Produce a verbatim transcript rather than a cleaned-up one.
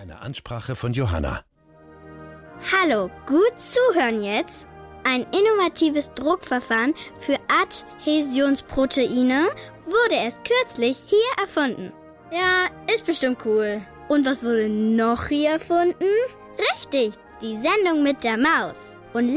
Eine Ansprache von Johanna. Hallo, gut zuhören jetzt. Ein innovatives Druckverfahren für Adhäsionsproteine wurde erst kürzlich hier erfunden. Ja, ist bestimmt cool. Und was wurde noch hier erfunden? Richtig, die Sendung mit der Maus.